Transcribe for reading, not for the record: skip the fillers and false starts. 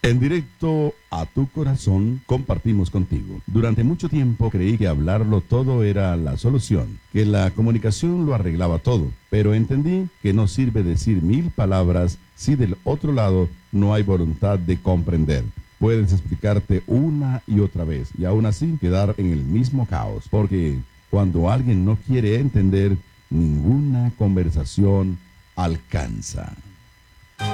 En directo a tu corazón compartimos contigo. Durante mucho tiempo creí que hablarlo todo era la solución, que la comunicación lo arreglaba todo, pero entendí que no sirve decir 1000 palabras si del otro lado no hay voluntad de comprender. Puedes explicarte una y otra vez y aún así quedar en el mismo caos, porque cuando alguien no quiere entender, ninguna conversación alcanza.